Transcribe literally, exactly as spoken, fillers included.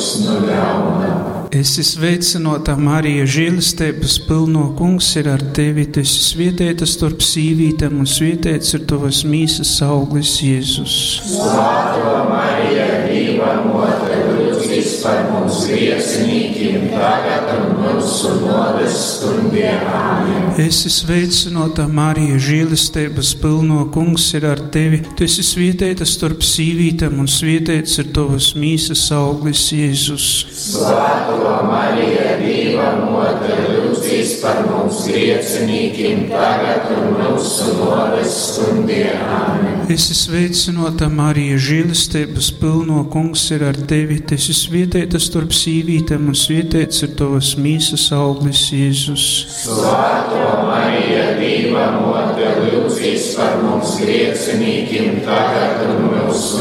mums no ļauna. Esi sveicināta, Marija, žēlastības pilno, Kungs ir ar tevi. Tu esi svētīta starp sīvītēm, un svētīts ir tavas mīsas auglis, Jēzus. Svētā Marija, Dieva mote, lūdz par mums griecinīkiem, tagad un mūsu nāves stundē. Āmen. Esi sveicināta, Marija, žēlastības pilno, Kungs ir ar tevi. Tu esi svētīta starp sīvītēm, un svētīts ir tavas mīsas auglis, Jēzus. Svētā Marija, Dieva mote, lūdz par mums griecinīkiem, tagad un mūsu nāves stundē. Āmen. Esi sveicināta, Marija, žēlastības pilno, Kungs ir ar tevi. Tu esi svētīta starp sīvītēm, un svētīts ir tavas mīsas auglis, Jēzus. Svētā Marija, Dieva mote, lūdz par mums griecinīkiem, tagad un mūsu